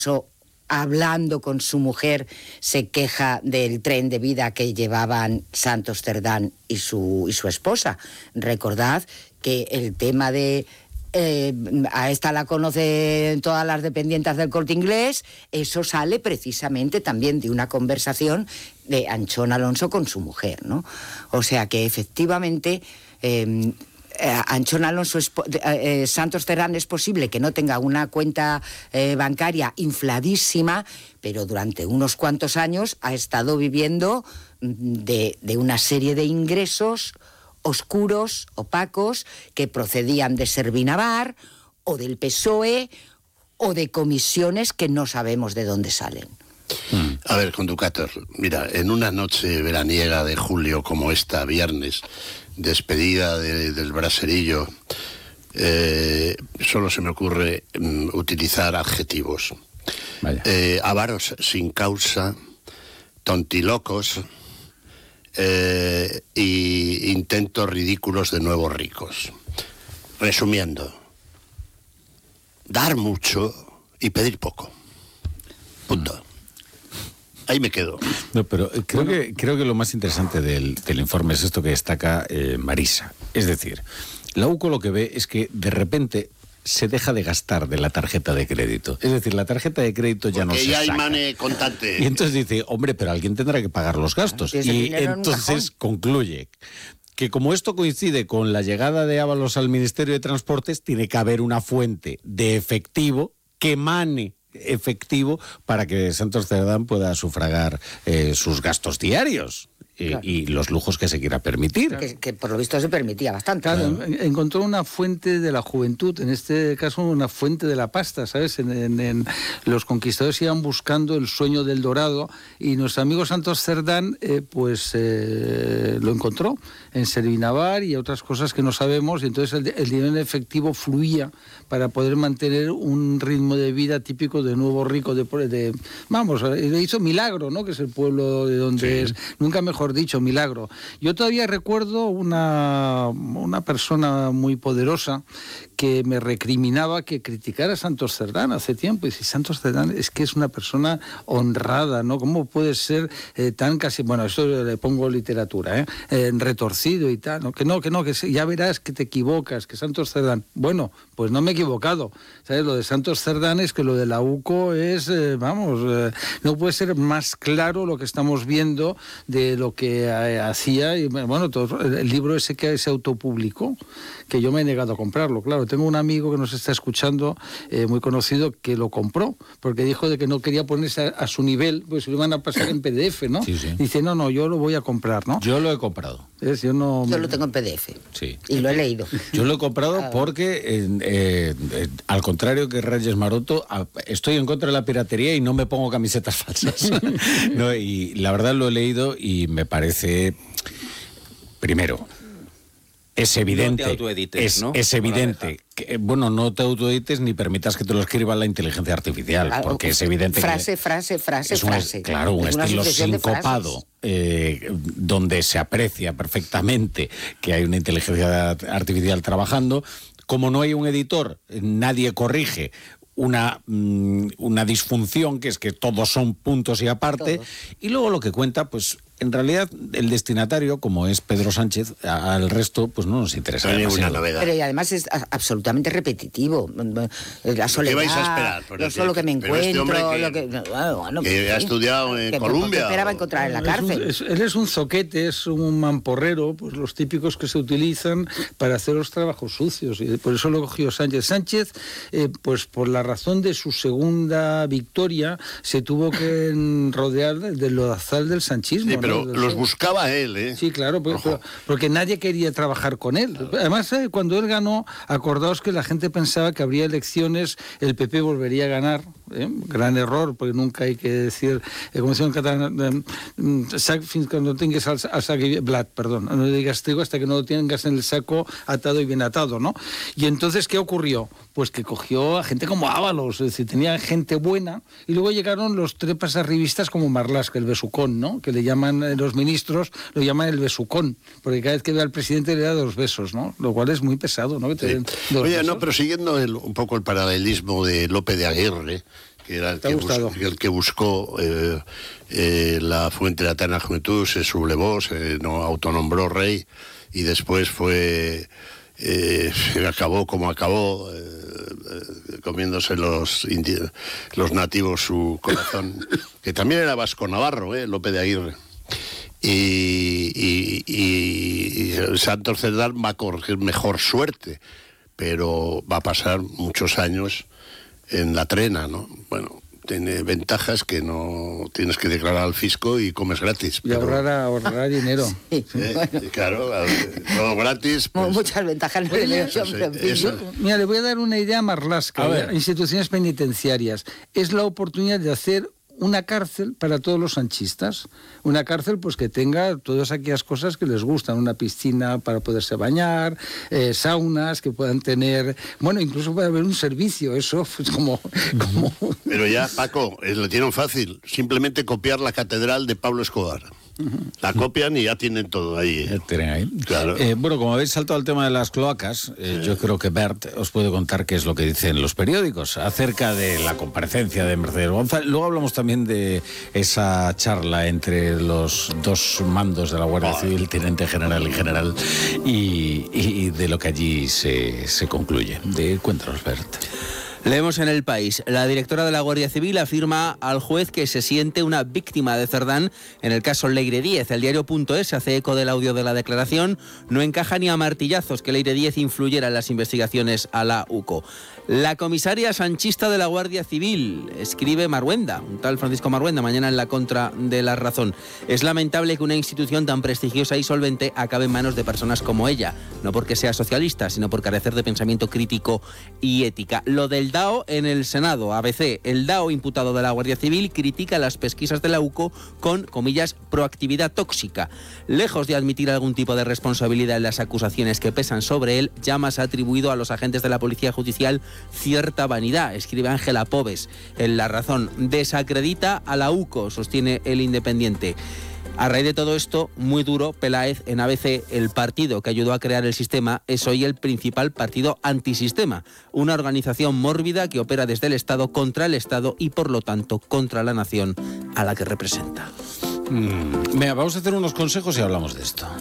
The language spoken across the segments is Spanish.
hablando con su mujer, se queja del tren de vida que llevaban Santos Cerdán y su esposa. Recordad que el tema de... a esta la conocen todas las dependientes del Corte Inglés, eso sale precisamente también de una conversación de Anchón Alonso con su mujer, ¿no? O sea que efectivamente... Anchón Alonso, Santos Cerdán es posible que no tenga una cuenta bancaria infladísima, pero durante unos cuantos años ha estado viviendo de una serie de ingresos oscuros, opacos, que procedían de Servinavar o del PSOE o de comisiones que no sabemos de dónde salen. A ver, conductor, mira, en una noche veraniega de julio como esta, viernes, despedida del braserillo, solo se me ocurre utilizar adjetivos. Avaros sin causa, tontilocos y intentos ridículos de nuevos ricos. Resumiendo, dar mucho y pedir poco. Punto. Ahí me quedo. No, pero creo que lo más interesante del informe es esto que destaca Marisa. Es decir, la UCO lo que ve es que de repente se deja de gastar de la tarjeta de crédito. Es decir, la tarjeta de crédito ya no se saca. Porque ya hay money contante. Y entonces dice, hombre, pero alguien tendrá que pagar los gastos. Y entonces concluye que como esto coincide con la llegada de Ábalos al Ministerio de Transportes, tiene que haber una fuente de efectivo que emane efectivo para que Santos Cerdán pueda sufragar sus gastos diarios. Claro. Y los lujos que se quiera permitir. Que por lo visto se permitía bastante. Claro, encontró una fuente de la juventud, en este caso una fuente de la pasta, ¿sabes? Los conquistadores iban buscando el sueño del dorado y nuestro amigo Santos Cerdán lo encontró en Servinavar y otras cosas que no sabemos, y entonces el dinero en efectivo fluía para poder mantener un ritmo de vida típico de nuevo rico, vamos, le hizo Milagro, ¿no? Que es el pueblo de donde es, nunca mejor dicho, Milagro. Yo todavía recuerdo una persona muy poderosa que me recriminaba que criticara a Santos Cerdán hace tiempo. Y dice, Santos Cerdán es que es una persona honrada, ¿no? ¿Cómo puede ser tan casi, bueno, esto le pongo literatura, retorcido y tal, ¿no? Que ya verás que te equivocas, que Santos Cerdán, bueno, pues no me he equivocado, ¿sabes? Lo de Santos Cerdán es que lo de la UCO es, no puede ser más claro lo que estamos viendo de lo que hacía, y bueno, el libro ese que se autopublicó, que yo me he negado a comprarlo, claro. Tengo un amigo que nos está escuchando, muy conocido, que lo compró, porque dijo de que no quería ponerse a su nivel, pues se lo iban a pasar en PDF, ¿no? Sí. Dice, no, yo lo voy a comprar, ¿no? Yo lo he comprado. Yo lo tengo en PDF. Sí. Y lo he leído. Yo lo he comprado porque, al contrario que Reyes Maroto, estoy en contra de la piratería y no me pongo camisetas falsas. No, y la verdad lo he leído y me parece, primero, es evidente, no te autoedites, ¿no? Es evidente que, no te autoedites ni permitas que te lo escriba la inteligencia artificial, claro, porque es evidente frase. Claro, un estilo sincopado, donde se aprecia perfectamente que hay una inteligencia artificial trabajando. Como no hay un editor, nadie corrige una disfunción, que es que todos son puntos y aparte, todos. Y luego lo que cuenta, pues en realidad el destinatario, como es Pedro Sánchez, al resto pues no nos interesa. No hay ninguna novedad. Pero y además es absolutamente repetitivo. La soledad, ¿qué vais a esperar? No solo que me encuentro, que ha estudiado en Columbia. ¿Qué esperaba encontrar en la cárcel? Él es un zoquete, es un mamporrero, pues los típicos que se utilizan para hacer los trabajos sucios, y por eso lo cogió Sánchez. Sánchez, pues por la razón de su segunda victoria, se tuvo que rodear del lodazal del sanchismo. Sí, pero los buscaba él, ¿eh? Sí, claro, porque nadie quería trabajar con él. Además, cuando él ganó, acordaos que la gente pensaba que habría elecciones, el PP volvería a ganar, gran error, porque nunca hay que decir, como decía en catalán, cuando tengas al saco blat, perdón, no digas trigo hasta que no lo tengas en el saco atado y bien atado, ¿no? Y entonces, ¿qué ocurrió? Pues que cogió a gente como Ábalos, es decir, tenía gente buena, y luego llegaron los trepas arribistas como Marlaska, el besucón, ¿no? Que le llaman los ministros, lo llaman el besucón, porque cada vez que ve al presidente le da 2 besos, ¿no? Lo cual es muy pesado, ¿no? Que te den 2 besos. No, pero siguiendo un poco el paralelismo de Lope de Aguirre, que era el que buscó la fuente de la eterna juventud, se sublevó, se autonombró rey y después acabó como acabó, comiéndose los nativos su corazón, que también era vasco-navarro, Lope de Aguirre. Y Santos Cerdán va a correr mejor suerte, pero va a pasar muchos años en la trena, ¿no? Bueno, tiene ventajas que no tienes que declarar al fisco y comes gratis. Y ahorrar dinero. Sí, bueno. Claro, todo gratis. Pues, muchas ventajas. Mira, le voy a dar una idea más lasca. Instituciones penitenciarias. Es la oportunidad de hacer una cárcel para todos los sanchistas. Una cárcel pues que tenga todas aquellas cosas que les gustan. Una piscina para poderse bañar, saunas que puedan tener... Bueno, incluso puede haber un servicio, eso pues como... Pero ya, Paco, lo tienen fácil. Simplemente copiar la catedral de Pablo Escobar. La copian y ya tienen todo ahí. Claro. Bueno, como habéis saltado al tema de las cloacas, yo creo que Bert os puede contar qué es lo que dicen los periódicos acerca de la comparecencia de Mercedes González. Luego hablamos también de esa charla entre los dos mandos de la Guardia Civil, teniente general y general, y de lo que allí se concluye. Cuéntanos, Bert. Leemos en El País. La directora de la Guardia Civil afirma al juez que se siente una víctima de Cerdán en el caso Leire Díez. El diario.es hace eco del audio de la declaración. No encaja ni a martillazos que Leire Díez influyera en las investigaciones a la UCO. La comisaria sanchista de la Guardia Civil, escribe Marhuenda, un tal Francisco Marhuenda, mañana en La Contra de La Razón. Es lamentable que una institución tan prestigiosa y solvente acabe en manos de personas como ella, no porque sea socialista, sino por carecer de pensamiento crítico y ética. Lo del DAO en el Senado, ABC, el DAO imputado de la Guardia Civil critica las pesquisas de la UCO con, comillas, proactividad tóxica. Lejos de admitir algún tipo de responsabilidad en las acusaciones que pesan sobre él, Llamas ha atribuido a los agentes de la Policía Judicial cierta vanidad, escribe Ángela Pobes en La Razón. Desacredita a la UCO, sostiene El Independiente. A raíz de todo esto, muy duro, Peláez en ABC, el partido que ayudó a crear el sistema, es hoy el principal partido antisistema, una organización mórbida que opera desde el Estado contra el Estado y por lo tanto contra la nación a la que representa. Venga, vamos a hacer unos consejos y hablamos de esto.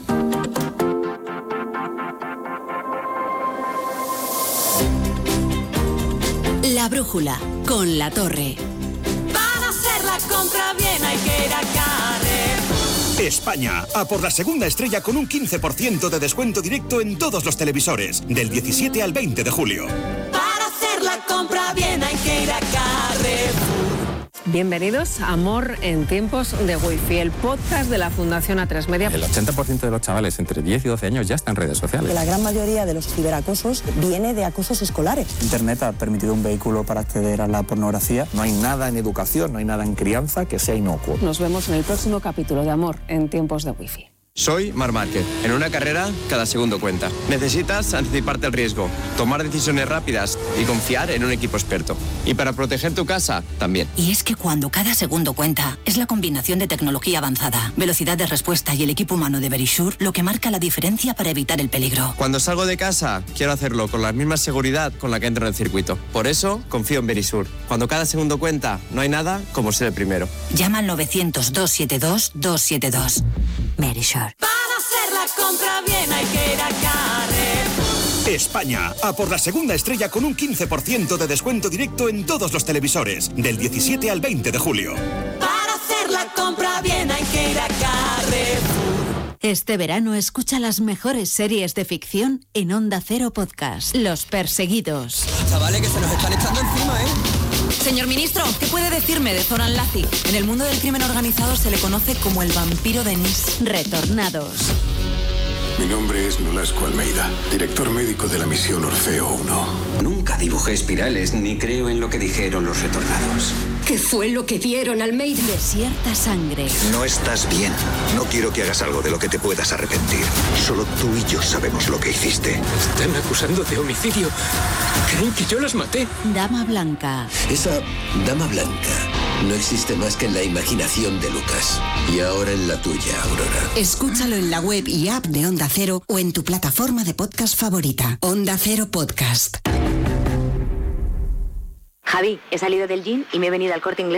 La brújula, con La Torre. Para hacer la compra bien hay que ir a Carrefour. España, a por la segunda estrella con un 15% de descuento directo en todos los televisores, del 17 al 20 de julio. Para hacer la compra bien hay que ir a Carrefour. Bienvenidos a Amor en tiempos de Wi-Fi, el podcast de la Fundación A3 Media. El 80% de los chavales entre 10 y 12 años ya están en redes sociales. La gran mayoría de los ciberacosos viene de acosos escolares. Internet ha permitido un vehículo para acceder a la pornografía. No hay nada en educación, no hay nada en crianza que sea inocuo. Nos vemos en el próximo capítulo de Amor en tiempos de Wi-Fi. Soy Marc Márquez. En una carrera, cada segundo cuenta. Necesitas anticiparte al riesgo, tomar decisiones rápidas y confiar en un equipo experto. Y para proteger tu casa, también. Y es que cuando cada segundo cuenta, es la combinación de tecnología avanzada, velocidad de respuesta y el equipo humano de Verisure lo que marca la diferencia para evitar el peligro. Cuando salgo de casa, quiero hacerlo con la misma seguridad con la que entro en el circuito. Por eso, confío en Verisure. Cuando cada segundo cuenta, no hay nada como ser el primero. Llama al 900-272-272. Verisure. Para hacer la compra bien hay que ir a Carrefour. España, a por la segunda estrella con un 15% de descuento directo en todos los televisores, del 17 al 20 de julio. Para hacer la compra bien hay que ir a Carrefour. Este verano escucha las mejores series de ficción en Onda Cero Podcast. Los Perseguidos. Chavales, que se nos están echando encima, ¿eh? Señor ministro, ¿qué puede decirme de Zoran Lazi? En el mundo del crimen organizado se le conoce como el vampiro de Nice. Retornados. Mi nombre es Nolasco Almeida, director médico de la misión Orfeo 1. Nunca dibujé espirales ni creo en lo que dijeron los retornados. ¿Qué fue lo que vieron, Almeida? Desierta sangre. No estás bien. No quiero que hagas algo de lo que te puedas arrepentir. Solo tú y yo sabemos lo que hiciste. Están acusando de homicidio. Creen que yo las maté. Dama Blanca. Esa Dama Blanca no existe más que en la imaginación de Lucas. Y ahora en la tuya, Aurora. Escúchalo en la web y app de Onda Cero o en tu plataforma de podcast favorita. Onda Cero Podcast. Javi, he salido del gym y me he venido al Corte Inglés